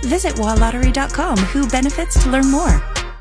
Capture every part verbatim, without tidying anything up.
Visit wa lottery dot com. Who benefits to learn more.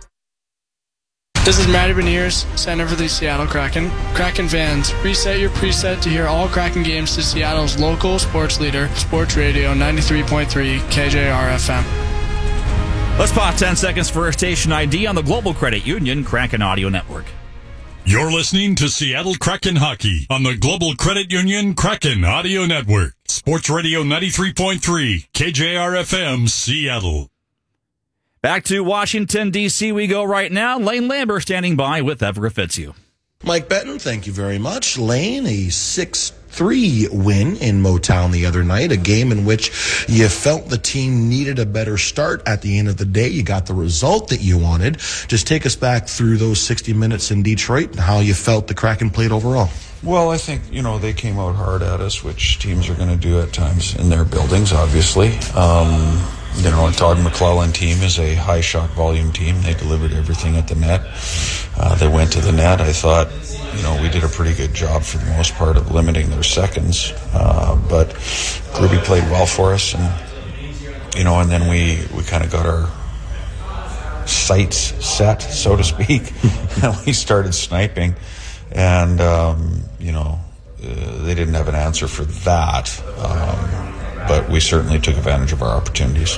This is Matty Beniers, center for the Seattle Kraken. Kraken fans, reset your preset to hear all Kraken games to Seattle's local sports leader, Sports Radio ninety-three point three K J R F M. Let's pause ten seconds for a station I D on the Global Credit Union Kraken Audio Network. You're listening to Seattle Kraken Hockey on the Global Credit Union Kraken Audio Network. Sports Radio ninety-three point three K J R F M, Seattle. Back to Washington, D C we go right now. Lane Lambert standing by with Everett Fitzhugh. Mike Benton, thank you very much. Lane, a six three win in Motown the other night, a game in which you felt the team needed a better start. At the end of the day, you got the result that you wanted. Just take us back through those sixty minutes in Detroit and how you felt the Kraken played overall. Well, I think, you know, they came out hard at us, which teams are going to do at times in their buildings, obviously. Um, you know, a Todd McClellan team is a high shot volume team. They delivered everything at the net. Uh, they went to the net. I thought, you know, we did a pretty good job for the most part of limiting their seconds. Uh, but Ruby played well for us. And, you know, and then we, we kind of got our sights set, so to speak. And we started sniping. And, um, you know, uh, they didn't have an answer for that. Um, but we certainly took advantage of our opportunities.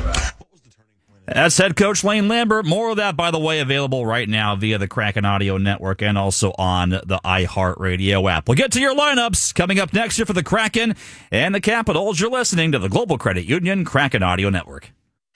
That's head coach Lane Lambert. More of that, by the way, available right now via the Kraken Audio Network and also on the iHeartRadio app. We'll get to your lineups coming up next year for the Kraken and the Capitals. You're listening to the Global Credit Union Kraken Audio Network.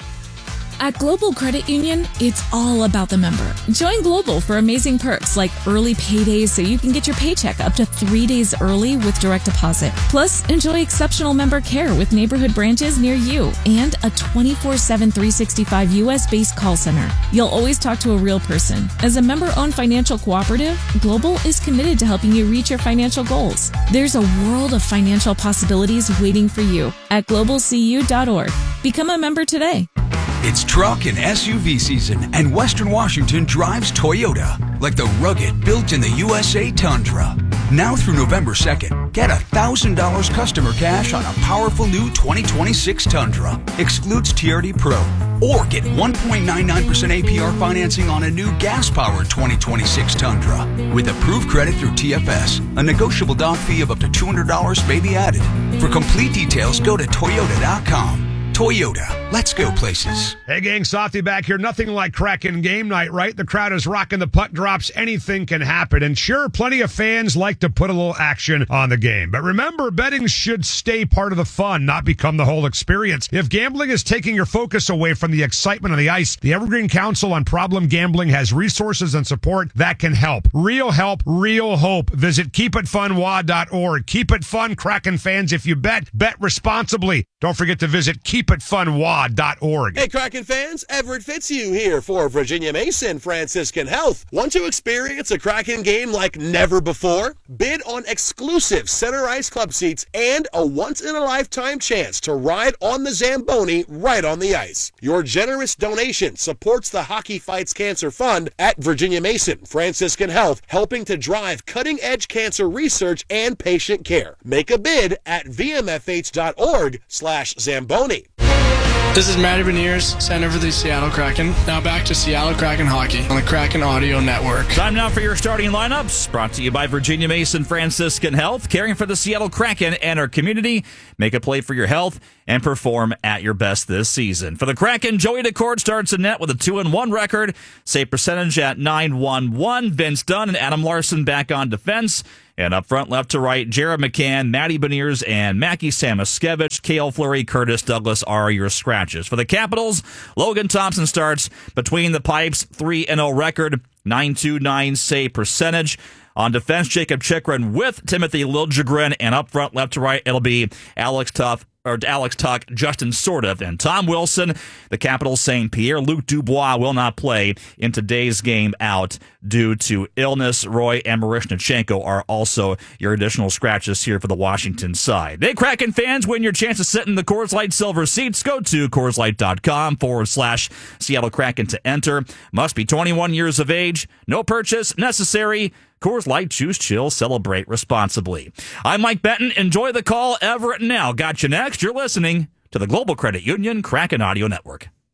At Global Credit Union, it's all about the member. Join Global for amazing perks like early paydays so you can get your paycheck up to three days early with direct deposit. Plus, enjoy exceptional member care with neighborhood branches near you and a twenty-four seven, three sixty-five U S-based call center. You'll always talk to a real person. As a member-owned financial cooperative, Global is committed to helping you reach your financial goals. There's a world of financial possibilities waiting for you at global c u dot org. Become a member today. It's truck and S U V season, and Western Washington drives Toyota, like the rugged, built in the U S A Tundra. Now through November second, get one thousand dollars customer cash on a powerful new twenty twenty-six Tundra. Excludes T R D Pro. Or get one point nine nine percent A P R financing on a new gas-powered twenty twenty-six Tundra. With approved credit through T F S, a negotiable down fee of up to two hundred dollars may be added. For complete details, go to toyota dot com. Toyota, let's go places. Hey gang, Softy back here. Nothing like Kraken game night, right? The crowd is rocking the puck drops. Anything can happen. And sure, plenty of fans like to put a little action on the game. But remember, betting should stay part of the fun, not become the whole experience. If gambling is taking your focus away from the excitement on the ice, the Evergreen Council on Problem Gambling has resources and support that can help. Real help, real hope. Visit keep it fun w a dot org. Keep it fun, Kraken fans. If you bet, bet responsibly. Don't forget to visit keep it fun w a dot org. Hey, Kraken fans, Everett Fitzhugh here for Virginia Mason Franciscan Health. Want to experience a Kraken game like never before? Bid on exclusive center ice club seats and a once-in-a-lifetime chance to ride on the Zamboni right on the ice. Your generous donation supports the Hockey Fights Cancer Fund at Virginia Mason Franciscan Health, helping to drive cutting-edge cancer research and patient care. Make a bid at v m f h dot org slash Zamboni. This is Matty Beniers, center for the Seattle Kraken. Now back to Seattle Kraken hockey on the Kraken Audio Network. Time now for your starting lineups, brought to you by Virginia Mason Franciscan Health, caring for the Seattle Kraken and our community. Make a play for your health and perform at your best this season. For the Kraken, Joey Decord starts in net with a two and one record, save percentage at nine one one. Vince Dunn and Adam Larson back on defense. And up front, left to right, Jared McCann, Matty Beniers, and Mackie Samoskevich. Cale Fleury, Curtis Douglas are your scratches. For the Capitals, Logan Thompson starts between the pipes, three and oh record, nine two nine save percentage. On defense, Jacob Chychrun with Timothy Liljegren, and up front, left to right, it'll be Alex Tuff, or Alex Tuck, Justin Sordiff, and Tom Wilson. The Capitals saying Pierre-Luc Dubois will not play in today's game out due to illness. Roy and Marishnichenko are also your additional scratches here for the Washington side. Hey, Kraken fans, win your chance to sit in the Coors Light Silver seats. Go to CoorsLight.com forward slash Seattle Kraken to enter. Must be twenty-one years of age. No purchase necessary. Coors Light, choose chill, celebrate responsibly. I'm Mike Benton. Enjoy the call. Everett now got you next. You're listening to the Global Credit Union Kraken Audio Network.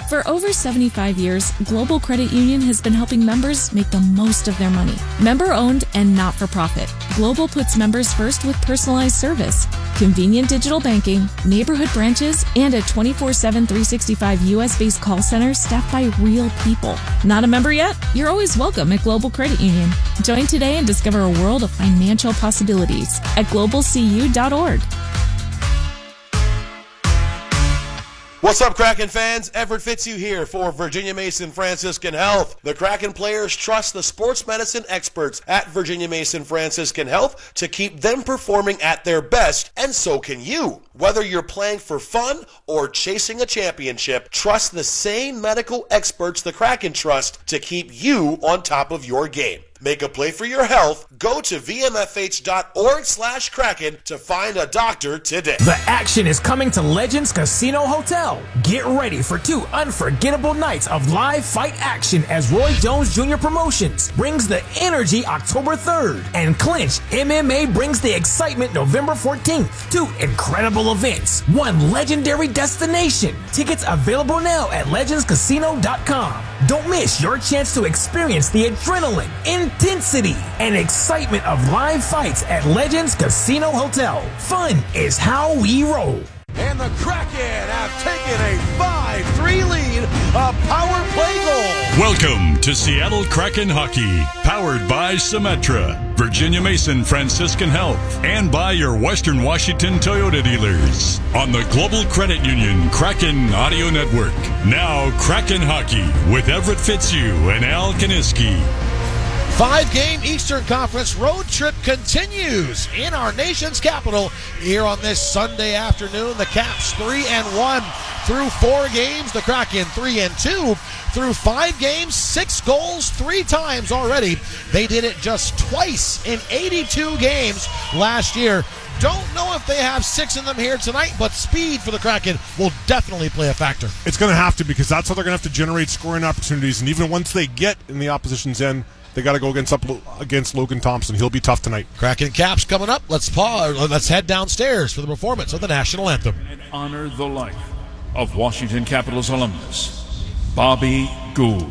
For over seventy-five years, Global Credit Union has been helping members make the most of their money. Member-owned and not-for-profit, Global puts members first with personalized service, convenient digital banking, neighborhood branches, and a twenty-four seven, three sixty-five U S-based call center staffed by real people. Not a member yet? You're always welcome at Global Credit Union. Join today and discover a world of financial possibilities at global c u dot org. What's up, Kraken fans? Everett Fitzhugh here for Virginia Mason Franciscan Health. The Kraken players trust the sports medicine experts at Virginia Mason Franciscan Health to keep them performing at their best, and so can you. Whether you're playing for fun or chasing a championship, trust the same medical experts the Kraken trust to keep you on top of your game. Make a play for your health. Go to v m f h dot org slash Kraken to find a doctor today. The action is coming to Legends Casino Hotel. Get ready for two unforgettable nights of live fight action as Roy Jones Junior Promotions brings the energy October third, and Clinch M M A brings the excitement November fourteenth. Two incredible events, one legendary destination. Tickets available now at legends casino dot com. Don't miss your chance to experience the adrenaline, intensity, and excitement of live fights at Legends Casino Hotel. Fun is how we roll. And the Kraken have taken a five three lead, a power play goal. Welcome to Seattle Kraken Hockey, powered by Symetra, Virginia Mason Franciscan Health, and by your Western Washington Toyota dealers. On the Global Credit Union Kraken Audio Network. Now Kraken Hockey with Everett Fitzhugh and Al Kaniski. Five-game Eastern Conference road trip continues in our nation's capital here on this Sunday afternoon. The Caps three and one through four games. The Kraken three and two through five games, six goals three times already. They did it just twice in eighty-two games last year. Don't know if they have six in them here tonight, but speed for the Kraken will definitely play a factor. It's going to have to, because that's how they're going to have to generate scoring opportunities. And even once they get in the opposition's end, they got to go against up against Logan Thompson. He'll be tough tonight. Kraken Caps coming up. Let's pause. Let's head downstairs for the performance of the national anthem. And honor the life of Washington Capitals alumnus Bobby Gould.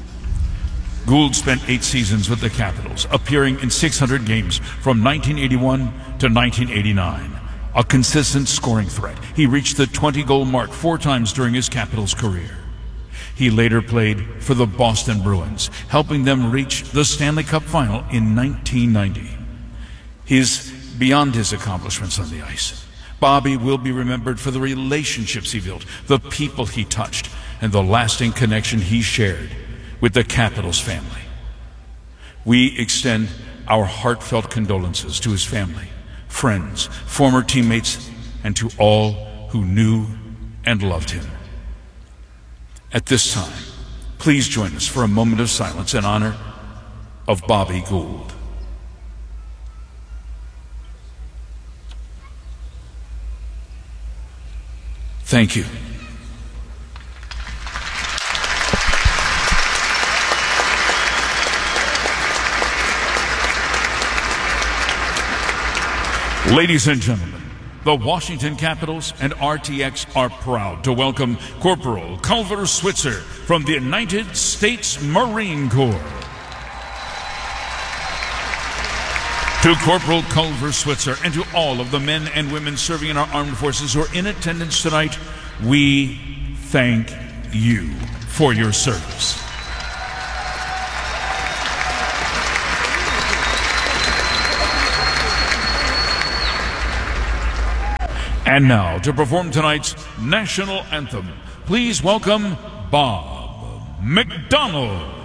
Gould spent eight seasons with the Capitals, appearing in six hundred games from nineteen eighty-one to nineteen eighty-nine. A consistent scoring threat. He reached the twenty-goal mark four times during his Capitals career. He later played for the Boston Bruins, helping them reach the Stanley Cup final in nineteen ninety. He's beyond his accomplishments on the ice. Bobby will be remembered for the relationships he built, the people he touched, and the lasting connection he shared with the Capitals family. We extend our heartfelt condolences to his family, friends, former teammates, and to all who knew and loved him. At this time, please join us for a moment of silence in honor of Bobby Gould. Thank you. Ladies and gentlemen, the Washington Capitals and R T X are proud to welcome Corporal Culver Switzer from the United States Marine Corps. To Corporal Culver Switzer and to all of the men and women serving in our armed forces who are in attendance tonight, we thank you for your service. And now, to perform tonight's national anthem, please welcome Bob McDonald.